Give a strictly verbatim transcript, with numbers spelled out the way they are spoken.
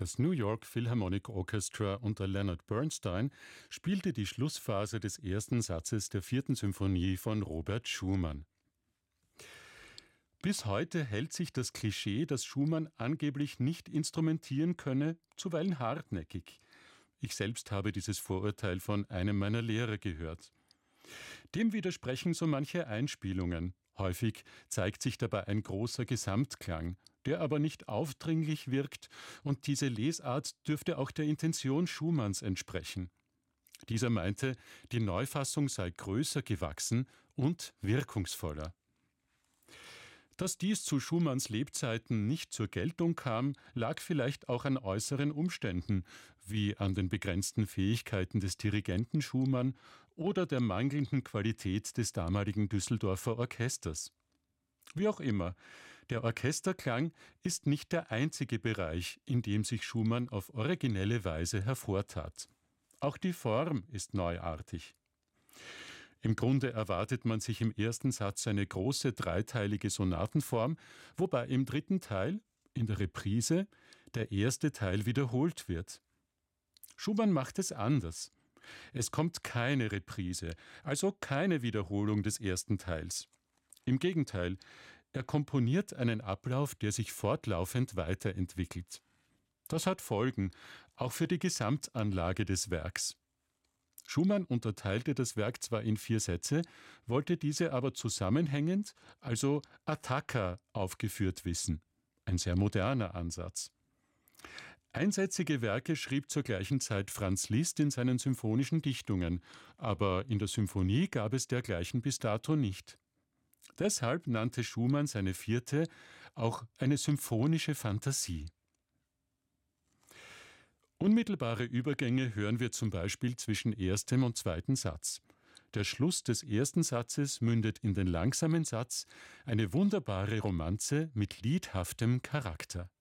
Das New York Philharmonic Orchestra unter Leonard Bernstein spielte die Schlussphase des ersten Satzes der vierten Symphonie von Robert Schumann. Bis heute hält sich das Klischee, dass Schumann angeblich nicht instrumentieren könne, zuweilen hartnäckig. Ich selbst habe dieses Vorurteil von einem meiner Lehrer gehört. Dem widersprechen so manche Einspielungen. Häufig zeigt sich dabei ein großer Gesamtklang, der aber nicht aufdringlich wirkt, und diese Lesart dürfte auch der Intention Schumanns entsprechen. Dieser meinte, die Neufassung sei größer gewachsen und wirkungsvoller. Dass dies zu Schumanns Lebzeiten nicht zur Geltung kam, lag vielleicht auch an äußeren Umständen, wie an den begrenzten Fähigkeiten des Dirigenten Schumann oder der mangelnden Qualität des damaligen Düsseldorfer Orchesters. Wie auch immer, der Orchesterklang ist nicht der einzige Bereich, in dem sich Schumann auf originelle Weise hervortat. Auch die Form ist neuartig. Im Grunde erwartet man sich im ersten Satz eine große dreiteilige Sonatenform, wobei im dritten Teil, in der Reprise, der erste Teil wiederholt wird. Schumann macht es anders. Es kommt keine Reprise, also keine Wiederholung des ersten Teils. Im Gegenteil, er komponiert einen Ablauf, der sich fortlaufend weiterentwickelt. Das hat Folgen, auch für die Gesamtanlage des Werks. Schumann unterteilte das Werk zwar in vier Sätze, wollte diese aber zusammenhängend, also attacca, aufgeführt wissen. Ein sehr moderner Ansatz. Einsätzige Werke schrieb zur gleichen Zeit Franz Liszt in seinen symphonischen Dichtungen, aber in der Symphonie gab es dergleichen bis dato nicht. Deshalb nannte Schumann seine vierte auch eine symphonische Fantasie. Unmittelbare Übergänge hören wir zum Beispiel zwischen erstem und zweiten Satz. Der Schluss des ersten Satzes mündet in den langsamen Satz, eine wunderbare Romanze mit liedhaftem Charakter.